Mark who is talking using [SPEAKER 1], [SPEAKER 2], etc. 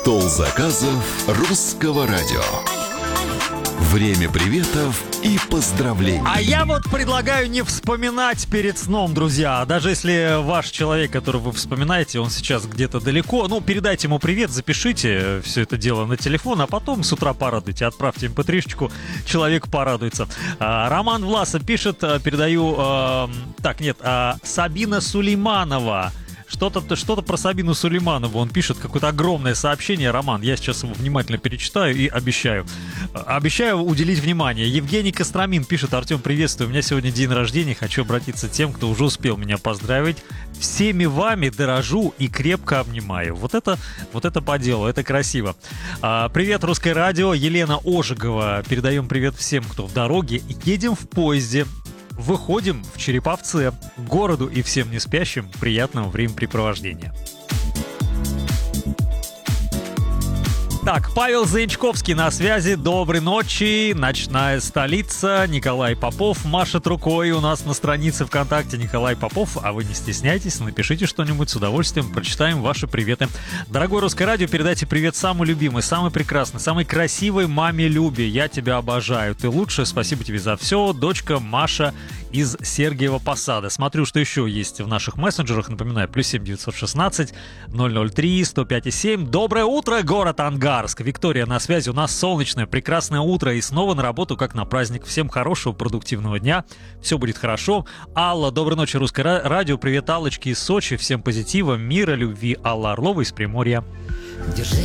[SPEAKER 1] Стол заказов русского радио. Время приветов и поздравлений.
[SPEAKER 2] А я вот предлагаю не вспоминать перед сном, друзья. Даже если ваш человек, которого вы вспоминаете, он сейчас где-то далеко, ну, передайте ему привет, запишите все это дело на телефон, а потом с утра порадуйте. Отправьте mp3-шечку, человек порадуется. Роман Власов пишет, передаю... Сабина Сулейманова. Что-то про Сабину Сулейманову он пишет, какое-то огромное сообщение. Роман, я сейчас его внимательно перечитаю и обещаю уделить внимание. Евгений Костромин пишет: Артем, приветствую, у меня сегодня день рождения, хочу обратиться к тем, кто уже успел меня поздравить. Всеми вами дорожу и крепко обнимаю. Вот это по делу, это красиво. Привет, Русское радио. Елена Ожегова. Передаем привет всем, кто в дороге. Едем в поезде. Выходим в Череповце, городу и всем не спящим приятного времяпрепровождения. Так, Павел Заячковский на связи. Доброй ночи, ночная столица. Николай Попов машет рукой у нас на странице ВКонтакте. Николай Попов, а вы не стесняйтесь, напишите что-нибудь, с удовольствием прочитаем ваши приветы. Дорогое Русское радио, передайте привет самой любимой, самой прекрасной, самой красивой маме Любе. Я тебя обожаю, ты лучшая, спасибо тебе за все. Дочка Маша из Сергиева Посада. Смотрю, что еще есть в наших мессенджерах. Напоминаю, +7 916 003 105 7. Доброе утро, город Ангарск. Виктория на связи. У нас солнечное, прекрасное утро. И снова на работу, как на праздник. Всем хорошего, продуктивного дня. Все будет хорошо. Алла, доброй ночи, Русское радио. Привет, Аллочки из Сочи. Всем позитива, мира, любви. Алла Орлова из Приморья.
[SPEAKER 3] Держи